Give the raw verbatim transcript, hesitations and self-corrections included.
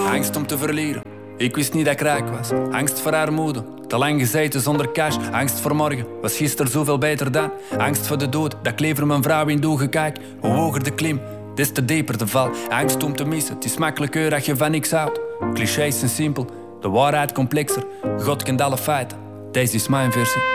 Angst om te verliezen. Ik wist niet dat ik rijk was. Angst voor armoede. Te lang gezeten zonder cash. Angst voor morgen. Was gisteren zoveel beter dan. Angst voor de dood. Dat ik liever mijn vrouw in doegen kijk. Hoe hoger de klim, des te dieper de val. Angst om te missen. Het is makkelijker dat je van niks houdt. Clichés zijn simpel. De waarheid complexer. God kent alle feiten. Deze is mijn versie.